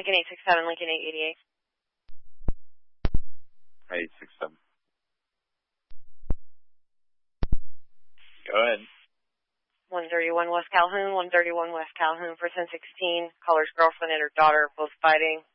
Lincoln 867, Lincoln 888. 867. Go ahead. 131 West Calhoun, 131 West Calhoun for 1016. Caller's girlfriend and her daughter both fighting.